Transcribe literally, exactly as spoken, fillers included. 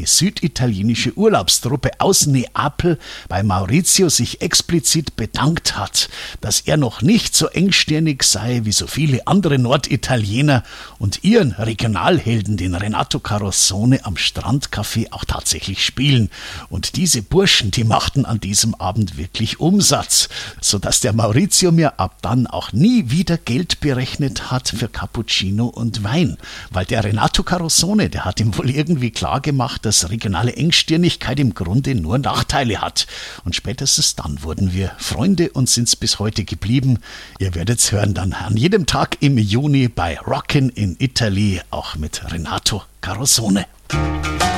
eine süditalienische Urlaubstruppe aus Neapel bei Maurizio sich explizit bedankt hat, dass er noch nicht so engstirnig sei wie so viele andere Norditaliener und ihren Regionalhelden, den Renato Carosone, am Strandcafé auch tatsächlich spielen. Und diese Burschen, die machten an diesem Abend wirklich Umsatz, sodass der Maurizio mir ab dann auch nie wieder Geld berechnet hat für Cappuccino und Wein, weil der Renato Carosone, der hat ihm wohl irgendwie klar gemacht, dass regionale Engstirnigkeit im Grunde nur Nachteile hat. Und spätestens dann wurden wir Freunde und sind's bis heute geblieben. Ihr werdet's hören dann an jedem Tag im Juni bei Rockin' in Italy, auch mit Renato Carosone.